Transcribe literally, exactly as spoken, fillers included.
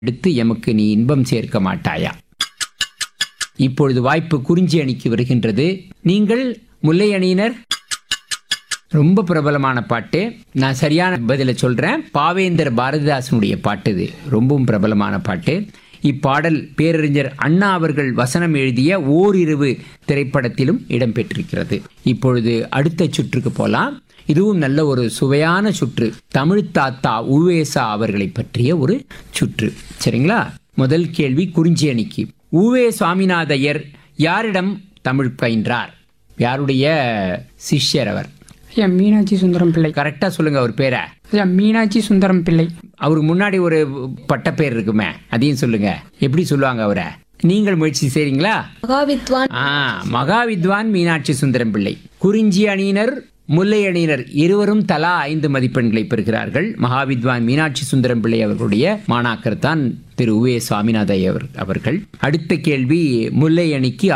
எடுத்து எமக்கு நீ இன்பம் சேர்க்க மாட்டாயா? இப்பொழுது வாய்ப்பு குறிஞ்சி அணிக்கு வருகின்றது. நீங்கள் முல்லை அணியினர். ரொம்ப பிரபலமான பாட்டு. நான் சரியான பதிலை சொல்றேன். பாவேந்தர் பாரதிதாசனுடைய பாட்டு இது. ரொம்பவும் பிரபலமான பாட்டு. இப்பாடல் பேரறிஞர் அண்ணா அவர்கள் வசனம் எழுதிய ஓரிரவு திரைப்படத்திலும் இடம்பெற்றிருக்கிறது. இப்பொழுது அடுத்த சுற்றுக்கு போலாம். இதுவும் நல்ல ஒரு சுவையான சுற்று. தமிழ் தாத்தா உவேசா அவர்களை பற்றிய ஒரு சுற்று. சரிங்களா? முதல் கேள்வி குறிஞ்சி அணிக்கு. உவே சுவாமிநாதையர் யாரிடம் தமிழ் பயின்றார்? யாருடைய சிஷ்யர் அவர்? ஐயா மீனாட்சி சுந்தரம் பிள்ளை. கரெக்டா சொல்லுங்க அவர் பேரை. ஐயா மீனாட்சி சுந்தரம் பிள்ளை. அவருக்கு முன்னாடி ஒரு பட்ட பேர் இருக்குமே, அதையும் சொல்லுங்க. எப்படி சொல்லுவாங்க அவரை? நீங்கள் முயற்சி செய்றீங்களா? மகாவித்வான். ஆ, மகாவித்வான் மீனாட்சி சுந்தரம் பிள்ளை. குறிஞ்சி அணியினர் முல்லை அணியினர் இருவரும் தலா ஐந்து மதிப்பெண்களை பெறுகிறார்கள். மகாவித்வான் மீனாட்சி சுந்தரம் பிள்ளை அவர்களுடைய மாணாக்கர் தான் திரு உவே சுவாமிநாதையர் அவர்கள். அடுத்த கேள்வி முல்லை அணிக்கு.